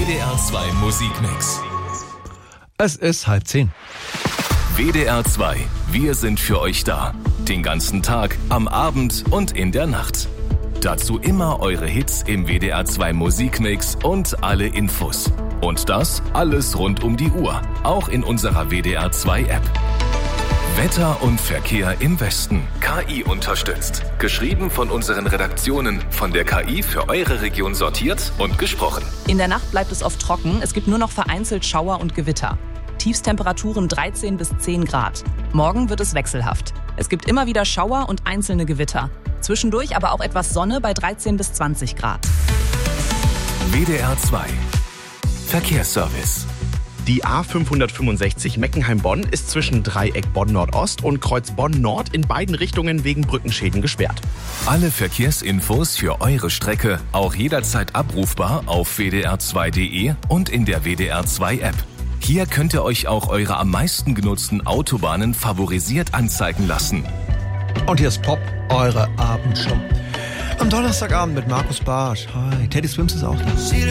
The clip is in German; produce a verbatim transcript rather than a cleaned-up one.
D R zwei Musikmix. Es ist halb zehn. W D R zwei, wir sind für euch da. Den ganzen Tag, am Abend und in der Nacht. Dazu immer eure Hits im W D R zwei Musikmix und alle Infos. Und das alles rund um die Uhr, auch in unserer W D R zwei App. Wetter und Verkehr im Westen. K I unterstützt. Geschrieben von unseren Redaktionen, von der K I für eure Region sortiert und gesprochen. In der Nacht bleibt es oft trocken. Es gibt nur noch vereinzelt Schauer und Gewitter. Tiefstemperaturen dreizehn bis zehn Grad. Morgen wird es wechselhaft. Es gibt immer wieder Schauer und einzelne Gewitter. Zwischendurch aber auch etwas Sonne bei dreizehn bis zwanzig Grad. W D R zwei. Verkehrsservice. Die A fünfhundertfünfundsechzig Meckenheim-Bonn ist zwischen Dreieck Bonn-Nordost und Kreuz Bonn-Nord in beiden Richtungen wegen Brückenschäden gesperrt. Alle Verkehrsinfos für eure Strecke auch jederzeit abrufbar auf w d r zwei punkt d e und in der W D R zwei App. Hier könnt ihr euch auch eure am meisten genutzten Autobahnen favorisiert anzeigen lassen. Und hier ist Pop, eure Abendshow. Am Donnerstagabend mit Markus Barsch. Hi, Teddy Swims ist auch da.